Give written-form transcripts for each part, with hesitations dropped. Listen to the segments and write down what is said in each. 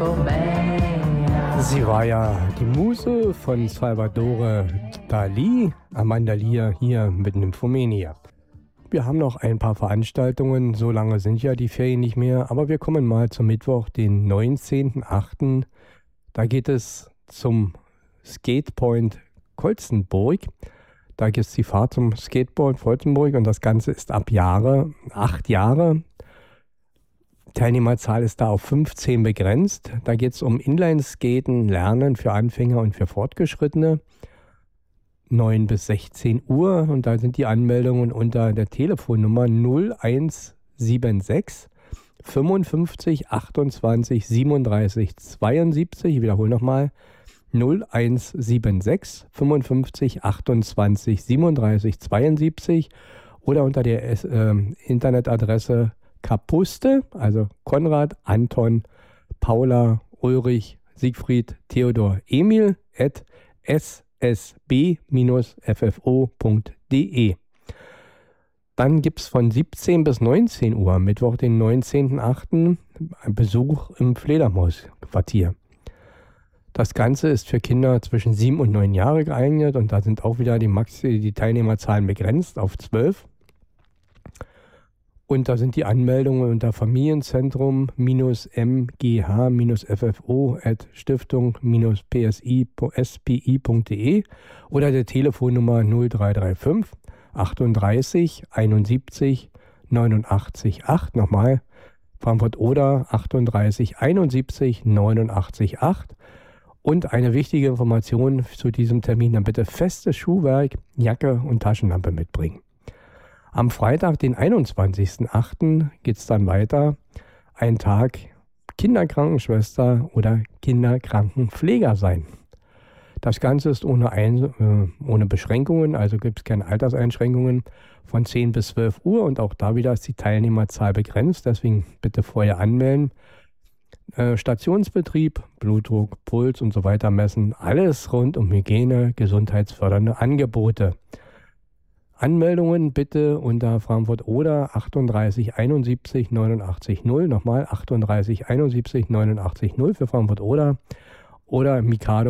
Sie war ja die Muse von Salvador Dalí, Amanda Lear hier mit Nymphomania. Wir haben noch ein paar Veranstaltungen, so lange sind ja die Ferien nicht mehr, aber wir kommen mal zum Mittwoch, den 19.08. Da geht es zum Skatepoint Kolzenburg. Da gibt es die Fahrt zum Skateboard Kolzenburg und das Ganze ist ab 8 Jahre. Teilnehmerzahl ist da auf 15 begrenzt. Da geht es um Inlineskaten, Lernen für Anfänger und für Fortgeschrittene. 9 bis 16 Uhr und da sind die Anmeldungen unter der Telefonnummer 0176 55 28 37 72. Ich wiederhole nochmal 0176 55 28 37 72 oder unter der Internetadresse Kapuste, also Konrad, Anton, Paula, Ulrich, Siegfried, Theodor, Emil @ssb-ffo.de. Dann gibt es von 17 bis 19 Uhr, Mittwoch, den 19.08., einen Besuch im Fledermausquartier. Das Ganze ist für Kinder zwischen 7 und 9 Jahre geeignet und da sind auch wieder die Teilnehmerzahlen begrenzt auf 12. Und da sind die Anmeldungen unter Familienzentrum-MGH-FFO@stiftung-psi.de oder der Telefonnummer 0335 38 71 89 8. Nochmal Frankfurt-Oder 38 71 89 8. Und eine wichtige Information zu diesem Termin, dann bitte festes Schuhwerk, Jacke und Taschenlampe mitbringen. Am Freitag, den 21.08., geht es dann weiter. Ein Tag Kinderkrankenschwester oder Kinderkrankenpfleger sein. Das Ganze ist ohne Beschränkungen, also gibt es keine Alterseinschränkungen, von 10 bis 12 Uhr und auch da wieder ist die Teilnehmerzahl begrenzt, deswegen bitte vorher anmelden. Stationsbetrieb, Blutdruck, Puls und so weiter messen, alles rund um Hygiene, gesundheitsfördernde Angebote. Anmeldungen bitte unter Frankfurt-Oder 38 71 89 0, nochmal 38 71 89 0 für Frankfurt-Oder oder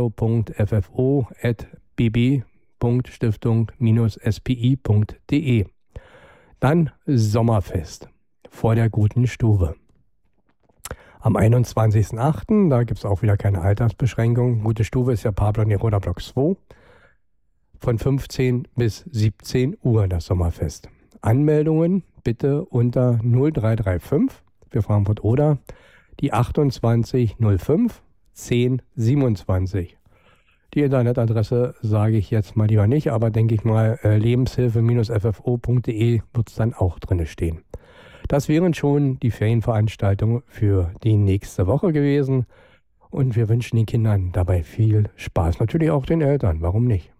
mikado.ffo@bb.stiftung-spi.de. Dann Sommerfest vor der guten Stube. Am 21.08., da gibt es auch wieder keine Altersbeschränkung. Gute Stube ist ja Pablo Neruda Block 2. Von 15 bis 17 Uhr das Sommerfest. Anmeldungen bitte unter 0335 für Frankfurt-Oder, die 28 05 10 27. Die Internetadresse sage ich jetzt mal lieber nicht, aber denke ich mal, lebenshilfe-ffo.de wird es dann auch drin stehen. Das wären schon die Ferienveranstaltungen für die nächste Woche gewesen und wir wünschen den Kindern dabei viel Spaß. Natürlich auch den Eltern, warum nicht?